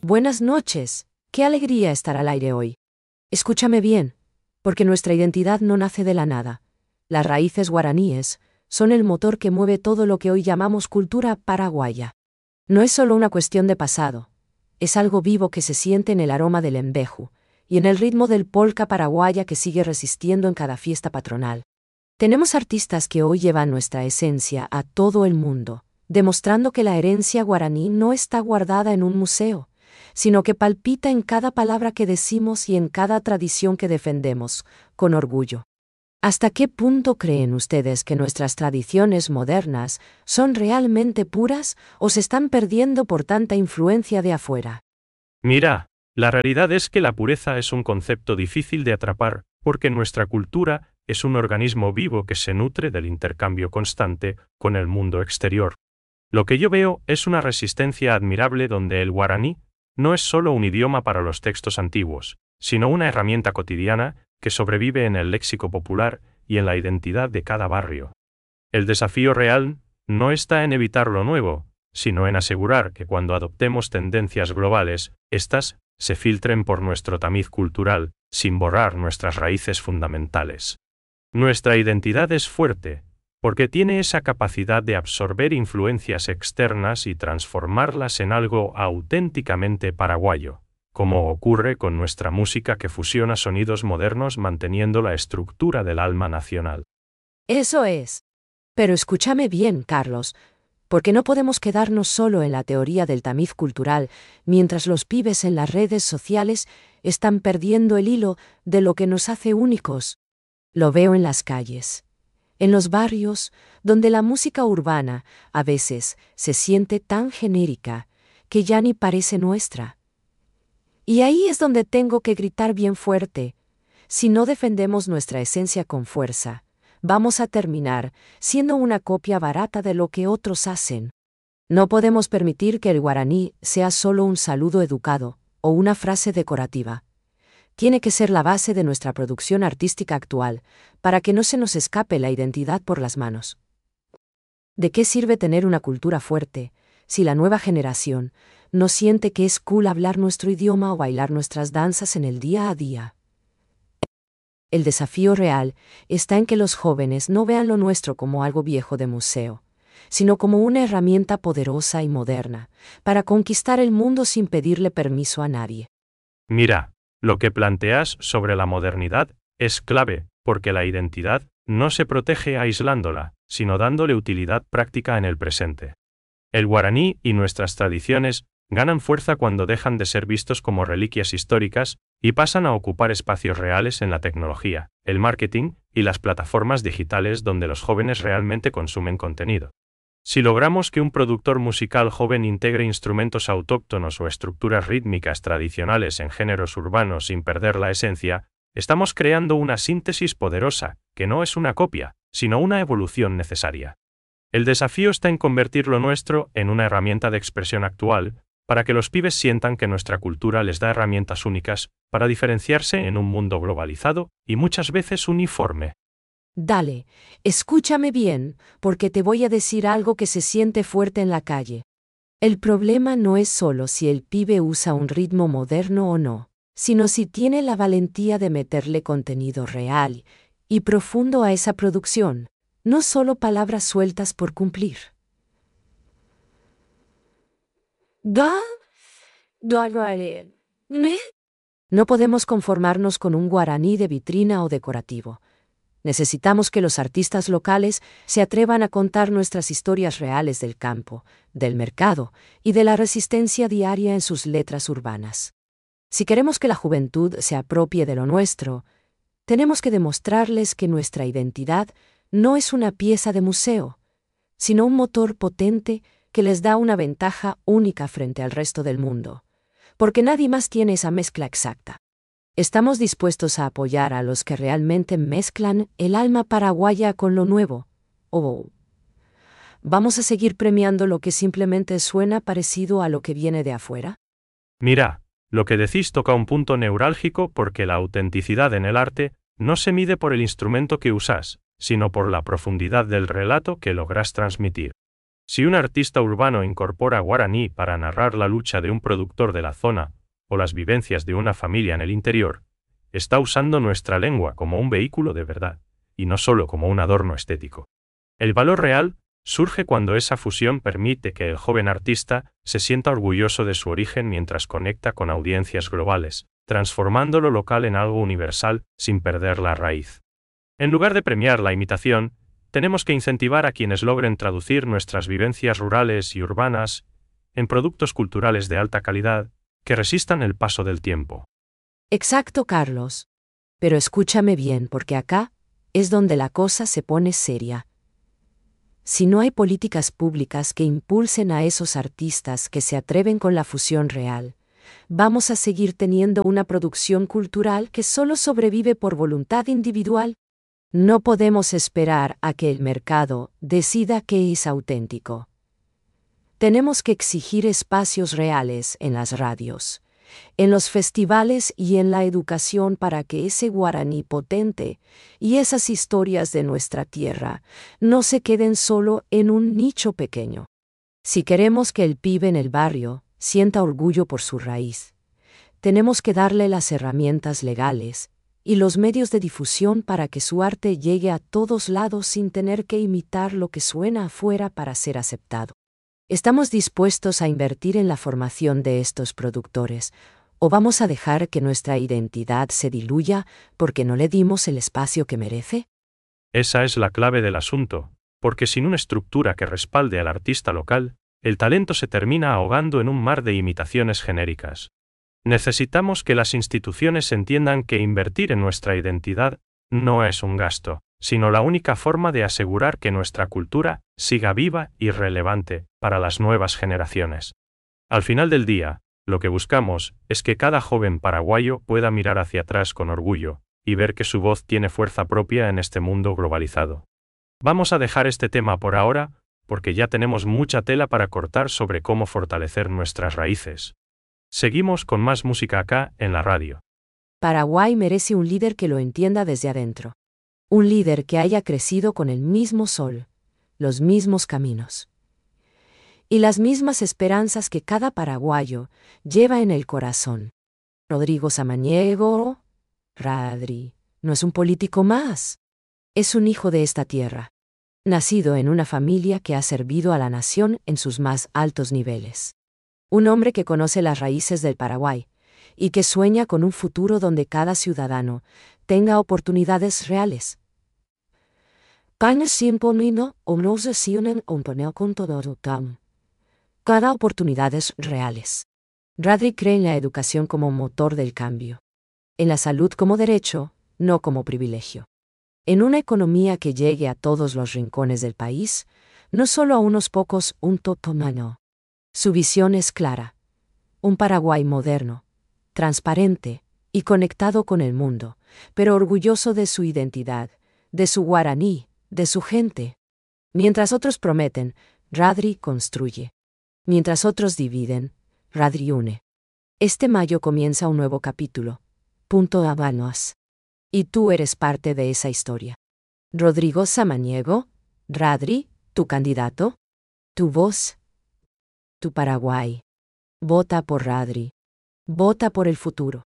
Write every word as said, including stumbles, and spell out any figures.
Buenas noches. Qué alegría estar al aire hoy. Escúchame bien, porque nuestra identidad no nace de la nada. Las raíces guaraníes son el motor que mueve todo lo que hoy llamamos cultura paraguaya. No es solo una cuestión de pasado, es algo vivo que se siente en el aroma del embeju y en el ritmo del polka paraguaya que sigue resistiendo en cada fiesta patronal. Tenemos artistas que hoy llevan nuestra esencia a todo el mundo, demostrando que la herencia guaraní no está guardada en un museo, sino que palpita en cada palabra que decimos y en cada tradición que defendemos, con orgullo. ¿Hasta qué punto creen ustedes que nuestras tradiciones modernas son realmente puras o se están perdiendo por tanta influencia de afuera? Mira, la realidad es que la pureza es un concepto difícil de atrapar, porque nuestra cultura es un organismo vivo que se nutre del intercambio constante con el mundo exterior. Lo que yo veo es una resistencia admirable donde el guaraní no es solo un idioma para los textos antiguos, sino una herramienta cotidiana que sobrevive en el léxico popular y en la identidad de cada barrio. El desafío real no está en evitar lo nuevo, sino en asegurar que cuando adoptemos tendencias globales, éstas se filtren por nuestro tamiz cultural, sin borrar nuestras raíces fundamentales. Nuestra identidad es fuerte, porque tiene esa capacidad de absorber influencias externas y transformarlas en algo auténticamente paraguayo, como ocurre con nuestra música que fusiona sonidos modernos manteniendo la estructura del alma nacional. Eso es. Pero escúchame bien, Carlos, porque no podemos quedarnos solo en la teoría del tamiz cultural, mientras los pibes en las redes sociales están perdiendo el hilo de lo que nos hace únicos. Lo veo en las calles, en los barrios, donde la música urbana a veces se siente tan genérica que ya ni parece nuestra. Y ahí es donde tengo que gritar bien fuerte. Si no defendemos nuestra esencia con fuerza, vamos a terminar siendo una copia barata de lo que otros hacen. No podemos permitir que el guaraní sea solo un saludo educado o una frase decorativa. Tiene que ser la base de nuestra producción artística actual, para que no se nos escape la identidad por las manos. ¿De qué sirve tener una cultura fuerte si la nueva generación no siente que es cool hablar nuestro idioma o bailar nuestras danzas en el día a día? El desafío real está en que los jóvenes no vean lo nuestro como algo viejo de museo, sino como una herramienta poderosa y moderna para conquistar el mundo sin pedirle permiso a nadie. Mira, lo que planteas sobre la modernidad es clave, porque la identidad no se protege aislándola, sino dándole utilidad práctica en el presente. El guaraní y nuestras tradiciones ganan fuerza cuando dejan de ser vistos como reliquias históricas y pasan a ocupar espacios reales en la tecnología, el marketing y las plataformas digitales donde los jóvenes realmente consumen contenido. Si logramos que un productor musical joven integre instrumentos autóctonos o estructuras rítmicas tradicionales en géneros urbanos sin perder la esencia, estamos creando una síntesis poderosa, que no es una copia, sino una evolución necesaria. El desafío está en convertir lo nuestro en una herramienta de expresión actual, para que los pibes sientan que nuestra cultura les da herramientas únicas para diferenciarse en un mundo globalizado y muchas veces uniforme. Dale, escúchame bien, porque te voy a decir algo que se siente fuerte en la calle. El problema no es solo si el pibe usa un ritmo moderno o no, sino si tiene la valentía de meterle contenido real y profundo a esa producción, no solo palabras sueltas por cumplir. No podemos conformarnos con un guaraní de vitrina o decorativo. Necesitamos que los artistas locales se atrevan a contar nuestras historias reales del campo, del mercado y de la resistencia diaria en sus letras urbanas. Si queremos que la juventud se apropie de lo nuestro, tenemos que demostrarles que nuestra identidad no es una pieza de museo, sino un motor potente que les da una ventaja única frente al resto del mundo, porque nadie más tiene esa mezcla exacta. Estamos dispuestos a apoyar a los que realmente mezclan el alma paraguaya con lo nuevo, o ¿vamos a seguir premiando lo que simplemente suena parecido a lo que viene de afuera? Mira, lo que decís toca un punto neurálgico porque la autenticidad en el arte no se mide por el instrumento que usas, sino por la profundidad del relato que logras transmitir. Si un artista urbano incorpora guaraní para narrar la lucha de un productor de la zona o las vivencias de una familia en el interior, está usando nuestra lengua como un vehículo de verdad, y no solo como un adorno estético. El valor real surge cuando esa fusión permite que el joven artista se sienta orgulloso de su origen mientras conecta con audiencias globales, transformando lo local en algo universal sin perder la raíz. En lugar de premiar la imitación, tenemos que incentivar a quienes logren traducir nuestras vivencias rurales y urbanas en productos culturales de alta calidad que resistan el paso del tiempo. Exacto, Carlos. Pero escúchame bien, porque acá es donde la cosa se pone seria. Si no hay políticas públicas que impulsen a esos artistas que se atreven con la fusión real, vamos a seguir teniendo una producción cultural que solo sobrevive por voluntad individual. No podemos esperar a que el mercado decida qué es auténtico. Tenemos que exigir espacios reales en las radios, en los festivales y en la educación para que ese guaraní potente y esas historias de nuestra tierra no se queden solo en un nicho pequeño. Si queremos que el pibe en el barrio sienta orgullo por su raíz, tenemos que darle las herramientas legales y los medios de difusión para que su arte llegue a todos lados sin tener que imitar lo que suena afuera para ser aceptado. ¿Estamos dispuestos a invertir en la formación de estos productores, o vamos a dejar que nuestra identidad se diluya porque no le dimos el espacio que merece? Esa es la clave del asunto, porque sin una estructura que respalde al artista local, el talento se termina ahogando en un mar de imitaciones genéricas. Necesitamos que las instituciones entiendan que invertir en nuestra identidad no es un gasto, sino la única forma de asegurar que nuestra cultura siga viva y relevante para las nuevas generaciones. Al final del día, lo que buscamos es que cada joven paraguayo pueda mirar hacia atrás con orgullo y ver que su voz tiene fuerza propia en este mundo globalizado. Vamos a dejar este tema por ahora, porque ya tenemos mucha tela para cortar sobre cómo fortalecer nuestras raíces. Seguimos con más música acá en la radio. Paraguay merece un líder que lo entienda desde adentro. Un líder que haya crecido con el mismo sol, los mismos caminos y las mismas esperanzas que cada paraguayo lleva en el corazón. Rodrigo Samaniego, Radri, no es un político más. Es un hijo de esta tierra, nacido en una familia que ha servido a la nación en sus más altos niveles. Un hombre que conoce las raíces del Paraguay y que sueña con un futuro donde cada ciudadano tenga oportunidades reales. Cada oportunidades reales. Radri cree en la educación como motor del cambio, en la salud como derecho, no como privilegio, en una economía que llegue a todos los rincones del país, no solo a unos pocos, un totomano. Su visión es clara: un Paraguay moderno, transparente y conectado con el mundo, pero orgulloso de su identidad, de su guaraní, de su gente. Mientras otros prometen, Radri construye. Mientras otros dividen, Radri une. Este mayo comienza un nuevo capítulo. Punto Habanos. Y tú eres parte de esa historia. Rodrigo Samaniego, Radri, tu candidato, tu voz, tu Paraguay. Vota por Radri. Vota por el futuro.